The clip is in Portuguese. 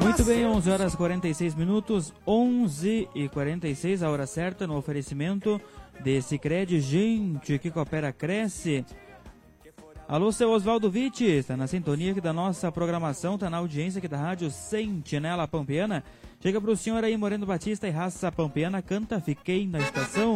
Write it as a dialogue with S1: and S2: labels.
S1: Muito bem, 11 horas e 46 minutos, 11h46, a hora certa, no oferecimento de Sicredi. Gente que coopera, cresce. Alô, seu Oswaldo Vitti, está na sintonia aqui da nossa programação, está na audiência aqui da Rádio Sentinela Pampeana. Chega pro senhor aí, Moreno Batista e Raça Pampeana, canta Fiquei na Estação.